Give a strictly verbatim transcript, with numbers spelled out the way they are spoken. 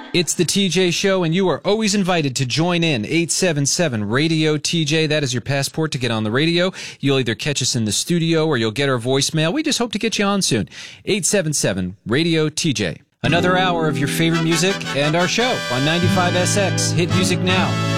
It's the T J Show, and you are always invited to join in. eight seven seven radio T J. That is your passport to get on the radio. You'll either catch us in the studio or you'll get our voicemail. We just hope to get you on soon. eight seven seven radio T J. Another hour of your favorite music and our show on ninety-five S X. Hit music now.